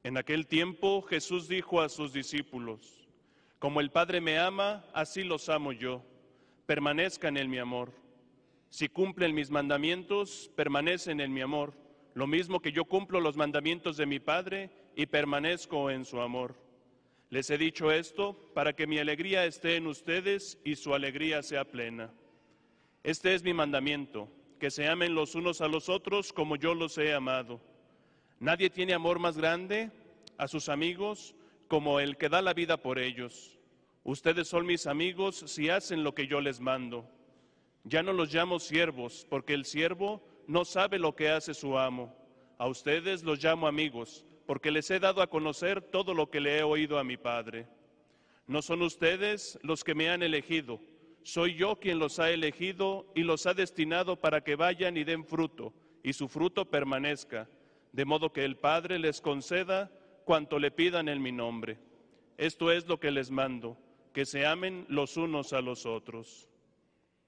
En aquel tiempo Jesús dijo a sus discípulos: Como el Padre me ama, así los amo yo. Permanezcan en mi amor. Si cumplen mis mandamientos, permanecen en mi amor, lo mismo que yo cumplo los mandamientos de mi Padre y permanezco en su amor. Les he dicho esto para que mi alegría esté en ustedes y su alegría sea plena. Este es mi mandamiento, que se amen los unos a los otros como yo los he amado. Nadie tiene amor más grande a sus amigos como el que da la vida por ellos. Ustedes son mis amigos si hacen lo que yo les mando. Ya no los llamo siervos, porque el siervo no sabe lo que hace su amo. A ustedes los llamo amigos, porque les he dado a conocer todo lo que le he oído a mi Padre. No son ustedes los que me han elegido, soy yo quien los ha elegido y los ha destinado para que vayan y den fruto, y su fruto permanezca, de modo que el Padre les conceda cuanto le pidan en mi nombre. Esto es lo que les mando, que se amen los unos a los otros.